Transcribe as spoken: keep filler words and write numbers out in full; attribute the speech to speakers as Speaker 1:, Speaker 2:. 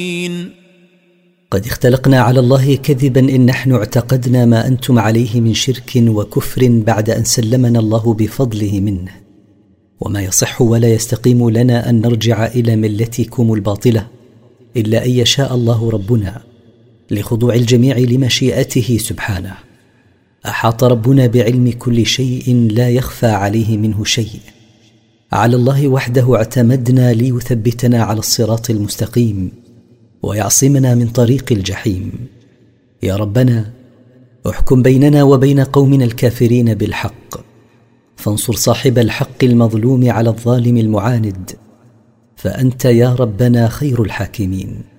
Speaker 1: قد اختلقنا على الله كذبا إن نحن اعتقدنا ما أنتم عليه من شرك وكفر بعد أن سلمنا الله بفضله منه، وما يصح ولا يستقيم لنا أن نرجع إلى ملتكم الباطلة إلا أن يشاء الله ربنا، لخضوع الجميع لمشيئته سبحانه. أحاط ربنا بعلم كل شيء لا يخفى عليه منه شيء. على الله وحده اعتمدنا ليثبتنا على الصراط المستقيم ويعصمنا من طريق الجحيم. يا ربنا، احكم بيننا وبين قومنا الكافرين بالحق، فانصر صاحب الحق المظلوم على الظالم المعاند، فأنت يا ربنا خير الحاكمين.